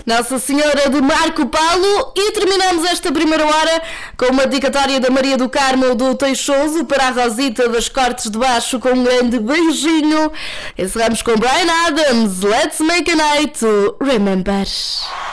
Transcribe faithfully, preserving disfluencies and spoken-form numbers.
Nossa Senhora de Marco Paulo. E terminamos esta primeira hora com uma dedicatória da Maria do Carmo do Teixoso para a Rosita das Cortes de Baixo, com um grande beijinho. Encerramos com Bryan Adams, Let's Make a Night to Remember.